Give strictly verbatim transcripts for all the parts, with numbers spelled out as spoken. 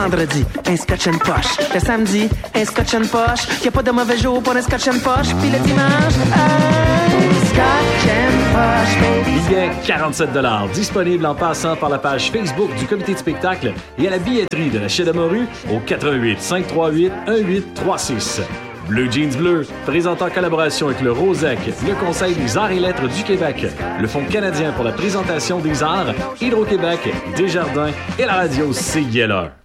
Vendredi, un scotch and poche. Le samedi, un scotch and poche. Y a pas de mauvais jour pour un scotch and poche. Puis le dimanche, un scotch and poche, baby. Billet quarante-sept dollars, disponible en passant par la page Facebook du comité de spectacle et à la billetterie de la Chaîne de Morue au quatre un huit, cinq trois huit, un huit trois six. Bleu Jeans Bleu, présente en collaboration avec le Rosec, le Conseil des arts et lettres du Québec, le Fonds canadien pour la présentation des arts, Hydro-Québec, Desjardins et la radio C I L A.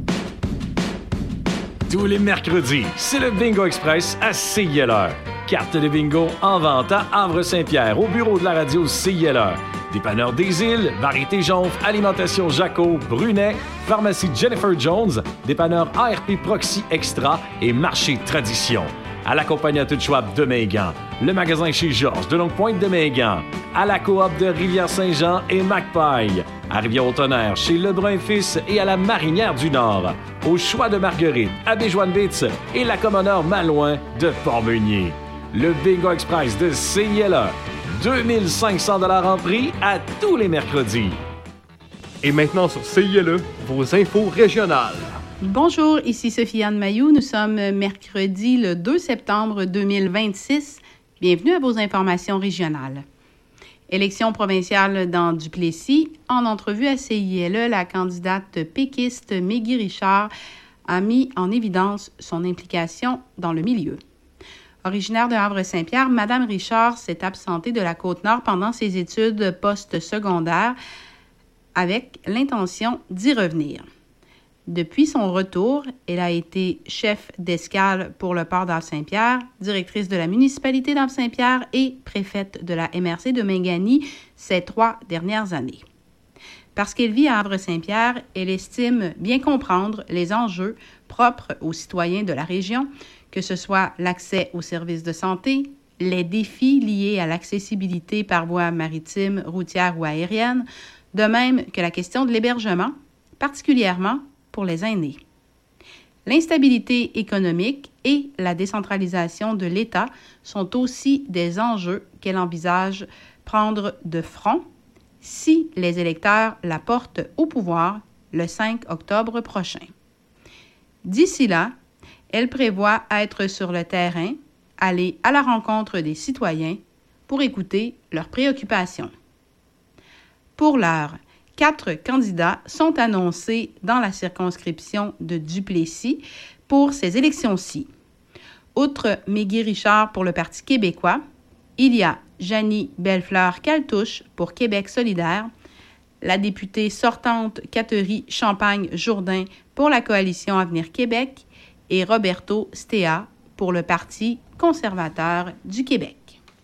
Tous les mercredis, c'est le Bingo Express à C I L A. Carte de bingo en vente à Havre-Saint-Pierre, au bureau de la radio C I L A. Dépanneur des Îles, Variété Jonf, Alimentation Jaco, Brunet, Pharmacie Jennifer Jones, Dépanneur A R P Proxy Extra et Marché Tradition. À la compagnie à tout Schwab de Mingan, le magasin chez Georges de Longue-Pointe de Mingan, à la coop de Rivière-Saint-Jean et Macpaille, à Rivière-au-Tonnerre chez Lebrun Fils et à la Marinière du Nord, au Choix de Marguerite, à Béjoine-Bitz et la Commoneur Malouin de Port-Meunier. Le Bingo Express de C I L A, deux mille cinq cents dollars en prix à tous les mercredis. Et maintenant sur C I L E, vos infos régionales. Bonjour, ici Sophie-Anne Mailloux. Nous sommes mercredi le deux septembre deux mille vingt-six. Bienvenue à vos informations régionales. Élection provinciale dans Duplessis. En entrevue à C I L E, la candidate péquiste Mégui Richard a mis en évidence son implication dans le milieu. Originaire de Havre-Saint-Pierre, Mme Richard s'est absentée de la Côte-Nord pendant ses études post-secondaires avec l'intention d'y revenir. Depuis son retour, elle a été chef d'escale pour le port d'Havre-Saint-Pierre, directrice de la municipalité d'Havre-Saint-Pierre et préfète de la M R C de Mingani ces trois dernières années. Parce qu'elle vit à Havre-Saint-Pierre, elle estime bien comprendre les enjeux propres aux citoyens de la région, que ce soit l'accès aux services de santé, les défis liés à l'accessibilité par voie maritime, routière ou aérienne, de même que la question de l'hébergement, particulièrement pour les aînés. L'instabilité économique et la décentralisation de l'État sont aussi des enjeux qu'elle envisage prendre de front si les électeurs la portent au pouvoir le cinq octobre prochain. D'ici là, elle prévoit être sur le terrain, aller à la rencontre des citoyens pour écouter leurs préoccupations. Pour l'heure, quatre candidats sont annoncés dans la circonscription de Duplessis pour ces élections-ci. Outre Mégui Richard pour le Parti québécois, il y a Janie Bellefleur-Caltouche pour Québec solidaire, la députée sortante Catherine Champagne-Jourdain pour la Coalition Avenir Québec et Roberto Stea pour le Parti conservateur du Québec.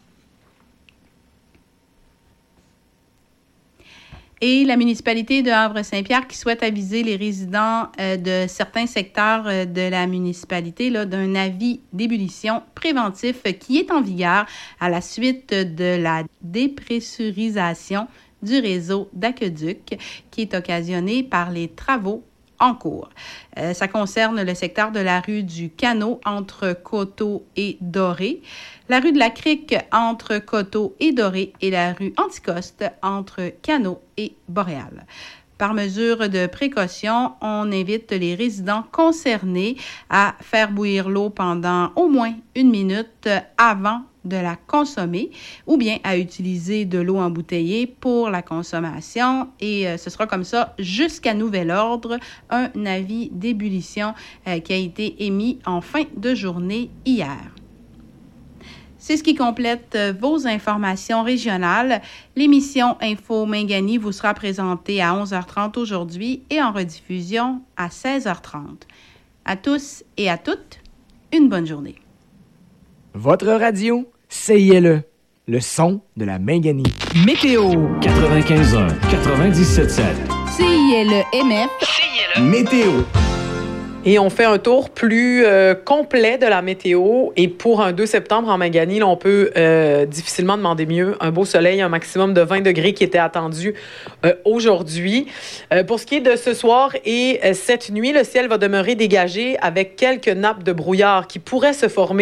Et la municipalité de Havre-Saint-Pierre qui souhaite aviser les résidents euh, de certains secteurs euh, de la municipalité là, d'un avis d'ébullition préventif qui est en vigueur à la suite de la dépressurisation du réseau d'aqueduc qui est occasionné par les travaux en cours. Euh, ça concerne le secteur de la rue du Canot entre Coteau et Doré, la rue de la Crique entre Coteau et Doré et la rue Anticoste entre Canot et Boréal. Par mesure de précaution, on invite les résidents concernés à faire bouillir l'eau pendant au moins une minute avant de la consommer ou bien à utiliser de l'eau embouteillée pour la consommation et euh, ce sera comme ça jusqu'à nouvel ordre, un avis d'ébullition euh, qui a été émis en fin de journée hier. C'est ce qui complète vos informations régionales. L'émission Info Mingani vous sera présentée à onze heures trente aujourd'hui et en rediffusion à seize heures trente. À tous et à toutes, une bonne journée. Votre radio, C I L E, le son de la Mingani. Météo quatre-vingt-quinze un, quatre-vingt-dix-sept sept. C I L E M F. C I L E. Météo. Et on fait un tour plus euh, complet de la météo. Et pour un deux septembre en Mingani, là, on peut euh, difficilement demander mieux. Un beau soleil, un maximum de vingt degrés qui était attendu euh, aujourd'hui. Euh, pour ce qui est de ce soir et euh, cette nuit, le ciel va demeurer dégagé avec quelques nappes de brouillard qui pourraient se former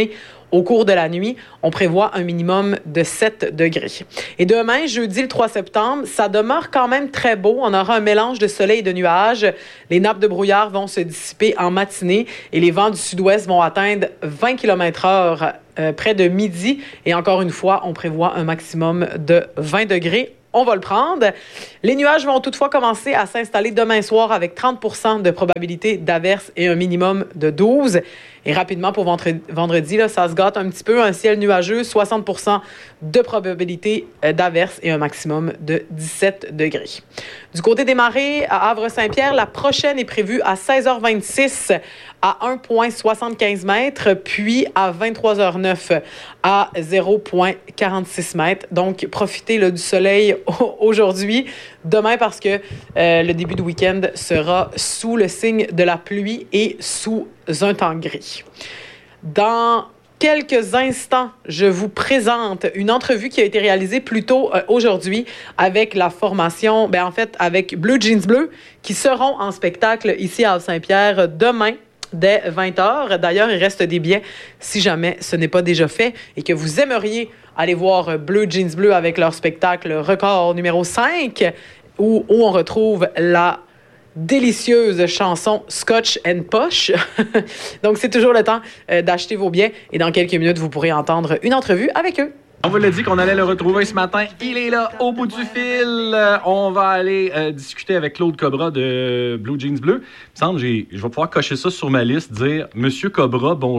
Au cours de la nuit, on prévoit un minimum de sept degrés. Et demain, jeudi le trois septembre, ça demeure quand même très beau. On aura un mélange de soleil et de nuages. Les nappes de brouillard vont se dissiper en matinée et les vents du sud-ouest vont atteindre vingt kilomètres heure euh, près de midi. Et encore une fois, on prévoit un maximum de vingt degrés. On va le prendre. Les nuages vont toutefois commencer à s'installer demain soir avec trente pour cent de probabilité d'averse et un minimum de douze. Et rapidement, pour vendredi, là, ça se gâte un petit peu. Un ciel nuageux, soixante pour cent de probabilité d'averse et un maximum de dix-sept degrés. Du côté des marées, à Havre-Saint-Pierre, la prochaine est prévue à seize heures vingt-six à un virgule soixante-quinze mètres, puis à vingt-trois heures neuf à zéro virgule quarante-six mètres. Donc, profitez là, du soleil aujourd'hui, demain, parce que euh, le début du week-end sera sous le signe de la pluie et sous un temps gris. Dans quelques instants, je vous présente une entrevue qui a été réalisée plus tôt euh, aujourd'hui avec la formation, ben en fait, avec Bleu Jeans Bleu, qui seront en spectacle ici à Havre-Saint-Pierre demain dès vingt heures. D'ailleurs, il reste des billets si jamais ce n'est pas déjà fait et que vous aimeriez aller voir Bleu Jeans Bleu avec leur spectacle Record numéro cinq, où, où on retrouve la délicieuse chanson Scotch and Posh. Donc, c'est toujours le temps euh, d'acheter vos billets et dans quelques minutes, vous pourrez entendre une entrevue avec eux. On vous l'a dit qu'on allait le retrouver ce matin. Il est là, au bout du fil. Euh, on va aller euh, discuter avec Claude Cobra de Blue Jeans Bleu. Il me semble que j'ai, je vais pouvoir cocher ça sur ma liste, dire « Monsieur Cobra, bonjour ».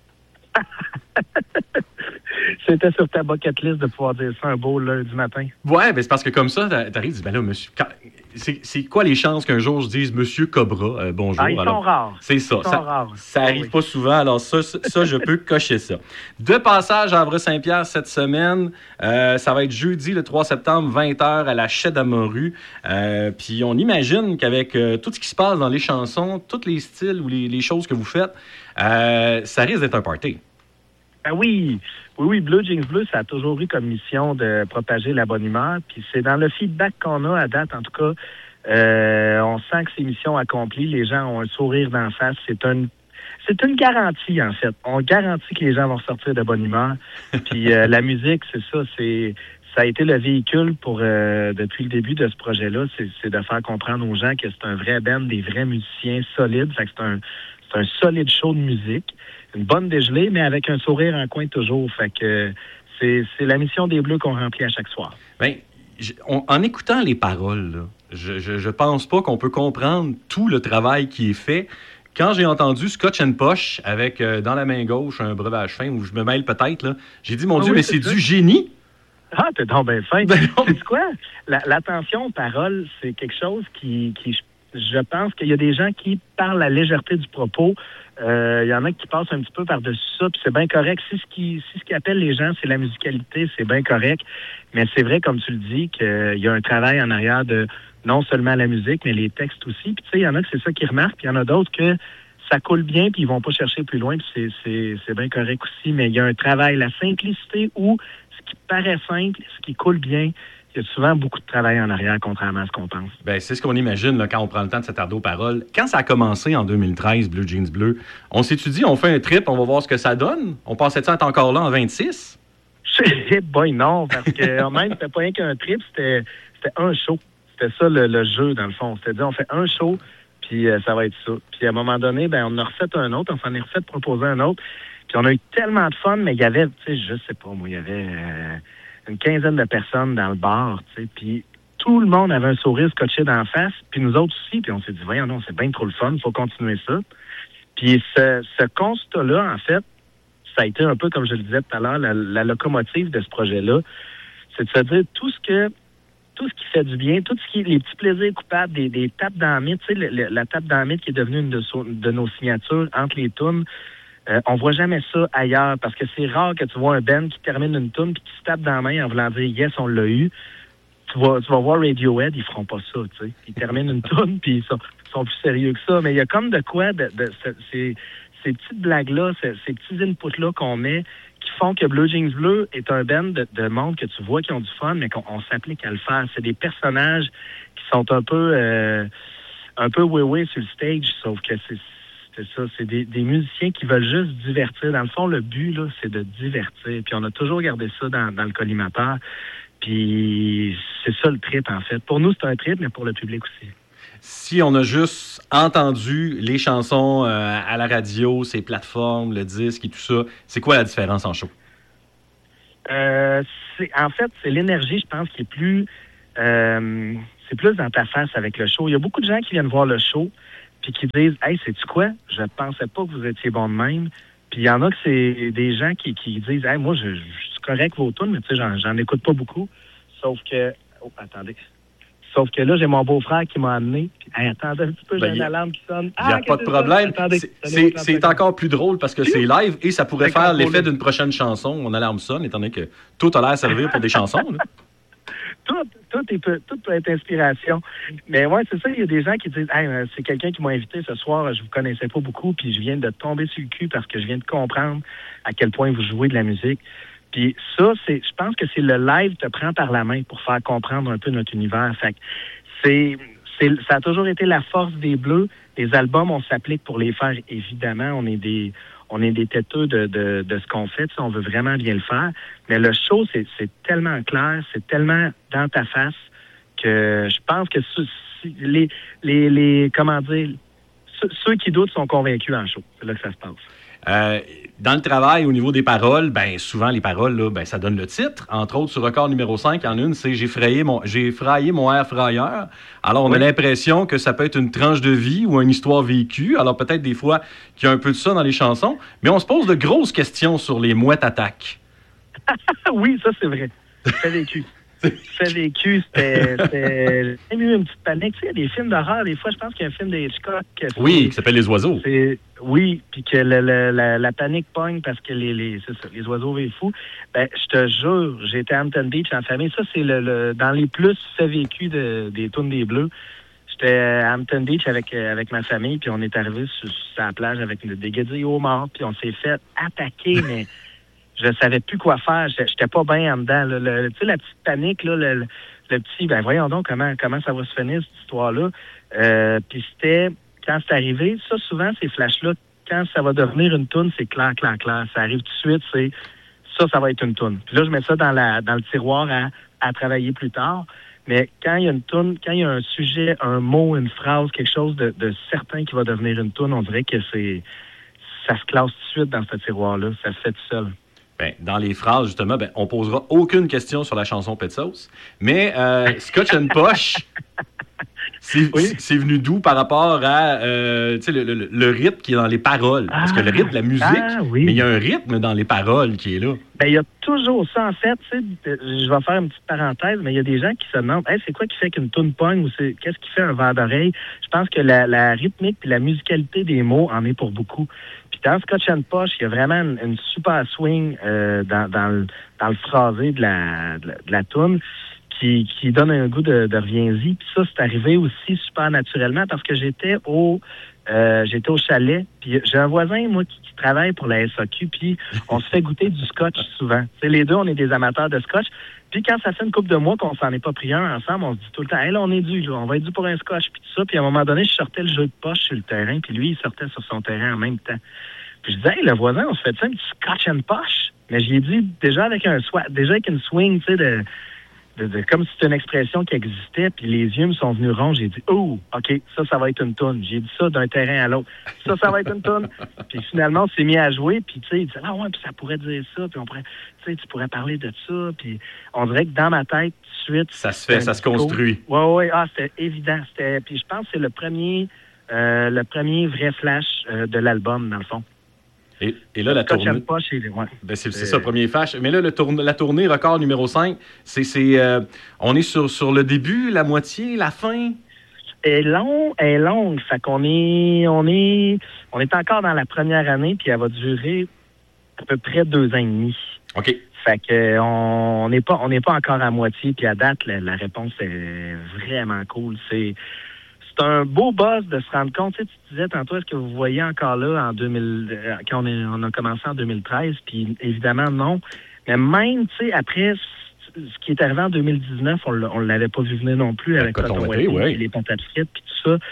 C'était sur ta bucket list de pouvoir dire ça un beau lundi matin. Ouais, ben c'est parce que comme ça, t'arrives et dis, ben là, monsieur, quand, c'est, c'est quoi les chances qu'un jour je dise Monsieur Cobra, euh, bonjour? Ah, ils alors, sont rares. C'est ça. Ils sont ça, rares. ça arrive oui. pas souvent, alors ça, ça, ça je peux cocher ça. De passage à Havre-Saint-Pierre cette semaine, euh, ça va être jeudi, le trois septembre, vingt heures à la Chaie d'Amorue. Euh, Puis on imagine qu'avec euh, tout ce qui se passe dans les chansons, tous les styles ou les, les choses que vous faites, euh, ça risque d'être un party. Ben oui, oui, oui, Bleu Jeans Bleu, ça a toujours eu comme mission de propager la bonne humeur. Puis c'est dans le feedback qu'on a à date, en tout cas, euh, on sent que c'est mission accomplie. Les gens ont un sourire d'en face. C'est une, c'est une garantie, en fait. On garantit que les gens vont sortir de bonne humeur. Puis euh, la musique, c'est ça, c'est... Ça a été le véhicule pour, euh, depuis le début de ce projet-là, c'est, c'est de faire comprendre aux gens que c'est un vrai band, des vrais musiciens solides. Fait que c'est un, c'est un solide show de musique. Une bonne dégelée, mais avec un sourire en coin toujours. Fait que c'est, c'est la mission des Bleus qu'on remplit à chaque soir. Bien, on, en écoutant les paroles, là, je, je, je pense pas qu'on peut comprendre tout le travail qui est fait. Quand j'ai entendu Scotch and Posh avec euh, dans la main gauche un breuvage fin, où je me mêle peut-être, là, j'ai dit, mon ah Dieu, oui, mais c'est, c'est du génie! Ah, t'es donc bien fin. Ben c'est quoi? La, l'attention aux paroles, c'est quelque chose qui, qui, je pense qu'il y a des gens qui, par la légèreté du propos, euh, il y en a qui passent un petit peu par-dessus ça, puis c'est bien correct. Si ce qui, si ce qui appelle les gens, c'est la musicalité, c'est bien correct. Mais c'est vrai, comme tu le dis, qu'il y a un travail en arrière de non seulement la musique, mais les textes aussi. Puis tu sais, il y en a que c'est ça qui remarquent, puis il y en a d'autres que ça coule bien, puis ils vont pas chercher plus loin, puis c'est, c'est, c'est bien correct aussi. Mais il y a un travail, la simplicité où ce qui paraît simple, ce qui coule bien, il y a souvent beaucoup de travail en arrière, contrairement à ce qu'on pense. Bien, c'est ce qu'on imagine là, quand on prend le temps de s'attarder aux paroles. Quand ça a commencé en deux mille treize, Blue Jeans Bleu, on s'est-tu dit, on fait un trip, on va voir ce que ça donne? On pensait-tu être encore là en vingt-six? Eh boy, non, parce que même, c'était pas rien qu'un trip, c'était, c'était un show. C'était ça le, le jeu, dans le fond. C'était dit, on fait un show, puis euh, ça va être ça. Puis à un moment donné, ben, on en a refait un autre, on s'en est refait proposer un autre. Puis on a eu tellement de fun, mais il y avait, tu sais, je sais pas, moi, il y avait euh, une quinzaine de personnes dans le bar, tu sais, puis tout le monde avait un sourire scotché d'en face, puis nous autres aussi, puis on s'est dit, voyons, non, c'est bien trop le fun, il faut continuer ça. Puis ce, ce constat-là, en fait, ça a été un peu, comme je le disais tout à l'heure, la, la locomotive de ce projet-là, c'est de se dire tout ce que, tout ce qui fait du bien, tout ce qui est les petits plaisirs coupables, des, des tapes dans la mythe, tu sais, le, le, la tape dans la mythe qui est devenue une de, so, de nos signatures entre les tunes. Euh, on voit jamais ça ailleurs parce que c'est rare que tu vois un band qui termine une tune puis qui se tape dans la main en voulant dire yes, on l'a eu. Tu vas, tu vas voir Radiohead, ils feront pas ça, tu sais. Ils terminent une tune puis ils sont, sont plus sérieux que ça. Mais il y a comme de quoi de, de, de ces, ces petites blagues-là, ces, ces petits inputs-là qu'on met qui font que Bleu Jeans Bleu est un band de, de monde que tu vois qui ont du fun, mais qu'on on s'applique à le faire. C'est des personnages qui sont un peu euh, un peu oui-oui sur le stage, sauf que c'est C'est ça, c'est des, des musiciens qui veulent juste divertir. Dans le fond, le but, là, c'est de divertir. Puis on a toujours gardé ça dans, dans le collimateur. Puis c'est ça le trip, en fait. Pour nous, c'est un trip, mais pour le public aussi. Si on a juste entendu les chansons euh, à la radio, ces plateformes, le disque et tout ça, c'est quoi la différence en show? Euh, c'est, en fait, c'est l'énergie, je pense, qui est plus... Euh, c'est plus dans ta face avec le show. Il y a beaucoup de gens qui viennent voir le show puis qui disent « Hey, sais-tu quoi? Je ne pensais pas que vous étiez bon de même. » Puis il y en a que c'est des gens qui, qui disent « Hey, moi, je, je suis correct vos tunes, mais tu sais, j'en, j'en écoute pas beaucoup. » Sauf que... Oh, attendez. Sauf que là, j'ai mon beau-frère qui m'a amené. Puis, hey, attendez un petit peu, ben, j'ai une alarme qui sonne. Il n'y a ah, pas de problème. Attendez, c'est c'est, c'est encore plus drôle parce que c'est live et ça pourrait faire l'effet d'une prochaine chanson. Mon alarme sonne, étant donné que tout a l'air à servir pour des chansons. Là. Tout, tout, est, tout peut être inspiration. Mais ouais, c'est ça, il y a des gens qui disent hey, c'est quelqu'un qui m'a invité ce soir, je vous connaissais pas beaucoup, puis je viens de tomber sur le cul parce que je viens de comprendre à quel point vous jouez de la musique. Puis ça, c'est, je pense que c'est le live te prend par la main pour faire comprendre un peu notre univers. Fait que c'est, c'est, ça a toujours été la force des Bleus. Les albums, on s'applique pour les faire, évidemment. On est des... On est des têteux de, de, de ce qu'on fait, on veut vraiment bien le faire. Mais le show, c'est, c'est tellement clair, c'est tellement dans ta face que je pense que ceux, les, les, les, comment dire, ceux, ceux qui doutent sont convaincus en show. C'est là que ça se passe. Euh, dans le travail, au niveau des paroles, ben souvent les paroles, là, ben, ça donne le titre. Entre autres, sur record numéro cinq, il y en a une, c'est « J'ai frayé mon, j'ai fraillé mon air frayeur ». Alors, on oui. a l'impression que ça peut être une tranche de vie ou une histoire vécue. Alors, peut-être des fois qu'il y a un peu de ça dans les chansons. Mais on se pose de grosses questions sur les mouettes attaques. Oui, ça, c'est vrai. C'est vécu. Fait vécu, c'était, c'était... J'ai eu une petite panique. Tu sais, il y a des films d'horreur, des fois, je pense qu'il y a un film des Hitchcock... Oui, qui s'appelle Les Oiseaux. C'est... Oui, puis que le, le, la, la panique pogne parce que les, les, c'est ça, les oiseaux vivent fous. Ben, je te jure, j'ai été à Hampton Beach en famille. Ça, c'est le, le dans les plus fait vécu de, des tunes des Bleus. J'étais à Hampton Beach avec, avec ma famille, puis on est arrivé sur, sur la plage avec le, des guédilles au mort, puis on s'est fait attaquer, mais... Je savais plus quoi faire. J'étais pas bien en dedans. Le, le, tu sais, la petite panique, là, le, le, le petit, ben voyons donc comment comment ça va se finir, cette histoire-là. Euh, puis c'était, quand c'est arrivé, ça, souvent, ces flashs-là, quand ça va devenir une toune, c'est clair, clair, clair. Ça arrive tout de suite, c'est ça, ça va être une toune. Puis là, je mets ça dans la dans le tiroir à, à travailler plus tard. Mais quand il y a une toune, quand il y a un sujet, un mot, une phrase, quelque chose de, de certain qui va devenir une toune, on dirait que c'est ça se classe tout de suite dans ce tiroir-là. Ça se fait tout seul. Ben, dans les phrases, justement, ben, on posera aucune question sur la chanson Pet Sauce. Mais euh, Scotch and Posh, c'est, oui. c'est venu d'où par rapport à euh, le, le, le rythme qui est dans les paroles? Parce que le rythme de la musique, ah, oui. mais il y a un rythme dans les paroles qui est là. Ben, il y a toujours ça, en fait. Je vais faire une petite parenthèse, mais il y a des gens qui se demandent hey, c'est quoi qui fait qu'une toune pogne ou c'est, qu'est-ce qui fait un verre d'oreille? Je pense que la, la rythmique et la musicalité des mots en est pour beaucoup. Puis dans Scotch and Posh, il y a vraiment une, une super swing euh, dans, dans, le, dans le phrasé de la, de la, de la toune qui, qui donne un goût de, de reviens-y. Puis ça, c'est arrivé aussi super naturellement parce que j'étais au euh, j'étais au chalet. Puis j'ai un voisin, moi, qui, qui travaille pour la S A Q. Puis on se fait goûter du scotch souvent. T'sais, les deux, on est des amateurs de scotch. Puis quand ça fait une couple de mois qu'on s'en est pas pris un ensemble, on se dit tout le temps, hey, là, on est dû, là, on va être dû pour un scotch, puis tout ça. Puis à un moment donné, je sortais le jeu de poche sur le terrain, puis lui, il sortait sur son terrain en même temps. Puis je disais, hey, le voisin, on se fait ça un petit scotch and poche? Mais je lui ai dit, déjà avec un swa- déjà avec une swing, tu sais, de, de, de, comme si c'était une expression qui existait, puis les yeux me sont venus ronds. J'ai dit, oh, OK, ça, ça va être une toune. J'ai dit ça d'un terrain à l'autre. Ça, ça va être une toune. Puis finalement, on s'est mis à jouer, puis tu sais, il disait, ah ouais, puis ça pourrait dire ça, puis on pourrait, tu sais, tu pourrais parler de ça, puis on dirait que dans ma tête, tout de suite... Ça se fait, ça se construit. Oui, oui, ah, c'était évident. C'était, puis je pense que c'est le premier, euh, le premier vrai flash euh, de l'album, dans le fond. Et, et là, la tournée... Pas chez les... ouais. ben c'est, c'est ça, le premier flash. Mais là, le tourne... la tournée record numéro cinq, c'est... c'est euh... on est sur, sur le début, la moitié, la fin? Elle est longue, elle est longue. Fait qu'on est... On est, on est encore dans la première année, puis elle va durer à peu près deux ans et demi. OK. Fait que on n'est pas, on n'est pas encore à moitié, puis à date, la, la réponse est vraiment cool. C'est... C'est un beau buzz de se rendre compte. Tu sais, tu disais tantôt, est-ce que vous voyez encore là en deux mille, euh, quand on, est, on a commencé en deux mille treize? Puis évidemment, non. Mais même, tu sais, après, ce qui est arrivé en deux mille dix-neuf, on ne l'avait pas vu venir non plus avec Coton Ouaté, ouais. les patates frites, puis tout ça.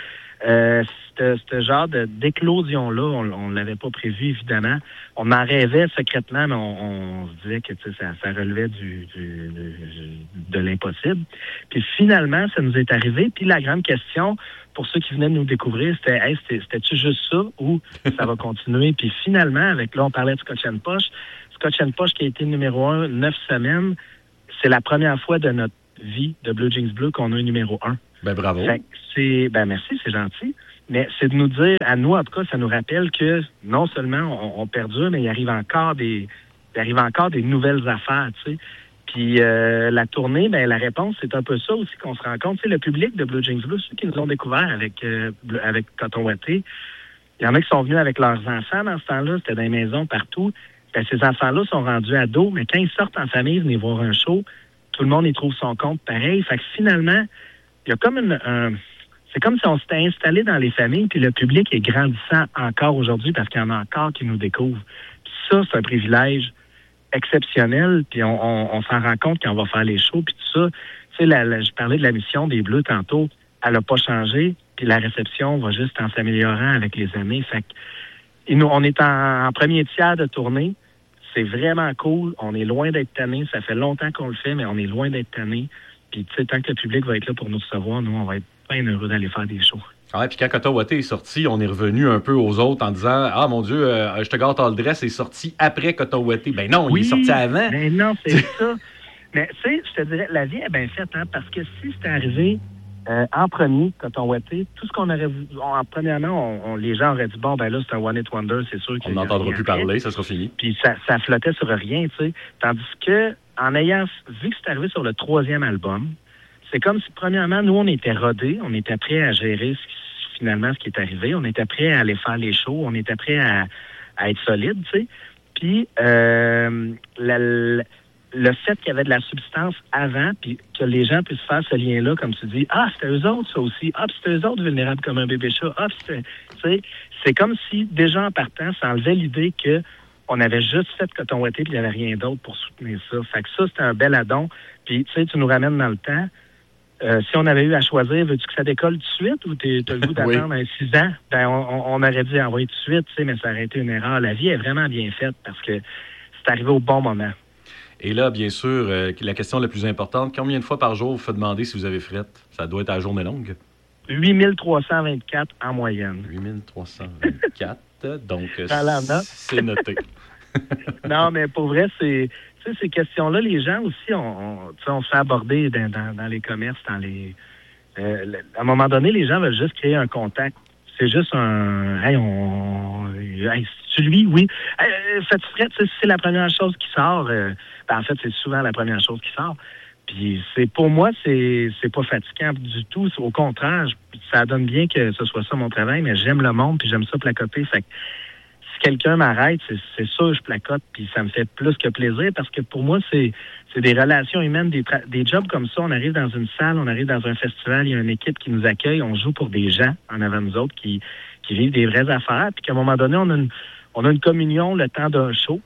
euh, ce ce genre de, d'éclosion-là, on ne l'avait pas prévu, évidemment. On en rêvait secrètement, mais on, on se disait que ça, ça relevait du, du, de, de l'impossible. Puis finalement, ça nous est arrivé. Puis la grande question, pour ceux qui venaient de nous découvrir, c'était hey, c'était, c'était-tu juste ça ou ça va continuer? Puis finalement, avec là, on parlait de Scotch and Posh. Scotch and Posh qui a été numéro un neuf semaines, c'est la première fois de notre vie de Blue Jeans Bleu qu'on a un numéro un. Ben bravo. Fait que c'est, ben merci, c'est gentil. Mais c'est de nous dire, à nous, en tout cas, ça nous rappelle que non seulement on, on perdure, mais il arrive encore des, il arrive encore des nouvelles affaires, tu sais. Puis euh, la tournée, ben la réponse, c'est un peu ça aussi qu'on se rend compte. Tu sais, le public de Blue Jeans Bleu, ceux qui nous ont découvert avec euh, avec Coton Ouaté, il y en a qui sont venus avec leurs enfants dans ce temps-là, c'était dans les maisons partout. Ben, ces enfants-là sont rendus ados, mais quand ils sortent en famille, venir voir un show, tout le monde y trouve son compte pareil. Fait que finalement, il y a comme une... Un, c'est comme si on s'était installé dans les familles, puis le public est grandissant encore aujourd'hui parce qu'il y en a encore qui nous découvrent. Puis ça, c'est un privilège exceptionnel, puis on, on, on s'en rend compte quand on va faire les shows, puis tout ça. Tu sais, la, la, je parlais de la mission des Bleus tantôt, elle n'a pas changé, puis la réception va juste en s'améliorant avec les années. Fait que, et nous, on est en, en premier tiers de tournée. C'est vraiment cool. On est loin d'être tanné. Ça fait longtemps qu'on le fait, mais on est loin d'être tanné. Puis, tu sais, tant que le public va être là pour nous recevoir, nous, on va être bien heureux d'aller faire des shows. Ah ouais, puis quand Coton Ouaté est sorti, on est revenu un peu aux autres en disant « Ah, mon Dieu, euh, Je te gâte all dress est sorti après Coton Ouaté. » Ben non, oui, il est sorti avant. Ben non, c'est ça. Mais, tu sais, je te dirais, la vie est bien faite, hein, parce que si c'était arrivé euh, en premier, Coton Ouaté, tout ce qu'on aurait vu, on, premièrement, on, on, les gens auraient dit « Bon, ben là, c'est un one-hit wonder, c'est sûr qu'il On n'entendra plus parler, ça sera fini. » Puis ça, ça flottait sur rien, tu sais. Tandis que, en ayant vu que c'est arrivé sur le troisième album, c'est comme si, premièrement, nous, on était rodés, on était prêts à gérer ce, finalement ce qui est arrivé, on était prêts à aller faire les shows, on était prêts à, à être solides, tu sais. Puis, euh, la, la, le fait qu'il y avait de la substance avant, puis que les gens puissent faire ce lien-là, comme tu dis, « Ah, c'était eux autres, ça aussi. Ah, puis c'était eux autres vulnérables comme un bébé chat. Ah, puis c'était... » Tu sais, c'est comme si, déjà en partant, ça enlevait l'idée que on avait juste fait Coton Ouaté, puis il n'y avait rien d'autre pour soutenir ça. Fait que ça, c'était un bel addon. Puis, tu sais, tu nous ramènes dans le temps. Euh, si on avait eu à choisir, veux-tu que ça décolle tout de suite ou tu as le goût d'attendre oui. six ans? Ben, on, on aurait dû envoyer tout de suite, tu sais, mais ça aurait été une erreur. La vie est vraiment bien faite parce que c'est arrivé au bon moment. Et là, bien sûr, euh, la question la plus importante, combien de fois par jour vous faites demander si vous avez frette? Ça doit être à la journée longue. huit mille trois cent vingt-quatre en moyenne. huit mille trois cent vingt-quatre, donc c'est noté. Non, mais pour vrai, c'est... Tu sais, ces questions-là, les gens aussi, on, on, on se fait aborder dans, dans, dans les commerces, dans les... Euh, à un moment donné, les gens veulent juste créer un contact. C'est juste un... Hey, on... Hey, c'est-tu lui? Oui. Hey, faites frais, c'est la première chose qui sort. Euh, ben, en fait, c'est souvent la première chose qui sort. Puis c'est pour moi, c'est c'est pas fatigant du tout. Au contraire, je, ça donne bien que ce soit ça mon travail, mais j'aime le monde, puis j'aime ça placoter. Fait que si quelqu'un m'arrête, c'est, c'est ça, je placote, puis ça me fait plus que plaisir, parce que pour moi, c'est c'est des relations humaines, des, tra- des jobs comme ça. On arrive dans une salle, on arrive dans un festival, il y a une équipe qui nous accueille, on joue pour des gens en avant de nous autres qui, qui vivent des vraies affaires, puis qu'à un moment donné, on a une, on a une communion le temps d'un show,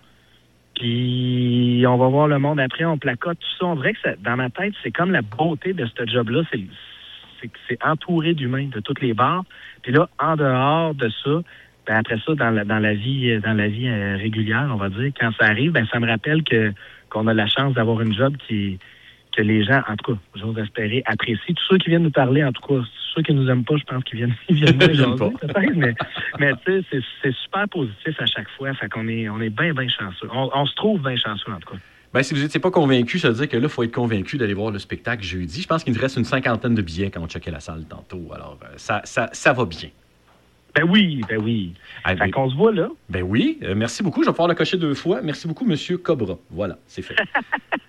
puis on va voir le monde après, on placote, tout ça. On dirait que ça, dans ma tête, c'est comme la beauté de ce job-là, c'est, c'est, c'est entouré d'humains de toutes les barres. Puis là, en dehors de ça, ben après ça, dans la, dans la vie, dans la vie euh, régulière, on va dire, quand ça arrive, ben ça me rappelle que qu'on a la chance d'avoir une job qui que les gens, en tout cas, j'ose espérer, apprécient. Tous ceux qui viennent nous parler, en tout cas, ceux qui nous aiment pas, je pense qu'ils viennent, ils viennent moins jaser, peut-être, mais, mais tu sais, c'est, c'est super positif à chaque fois. Fait qu'on est, on est bien, bien chanceux. On, on se trouve bien chanceux, en tout cas. Ben, si vous n'étiez pas convaincu, ça veut dire que là, il faut être convaincu d'aller voir le spectacle jeudi. Je pense qu'il nous reste une cinquantaine de billets quand on checkait la salle tantôt. Alors, ça, ça, ça va bien. Ben oui, ben oui. Ah, fait ben, qu'on se voit là. Ben oui, euh, merci beaucoup. Je vais pouvoir le cocher deux fois. Merci beaucoup, Monsieur Cobra. Voilà, c'est fait.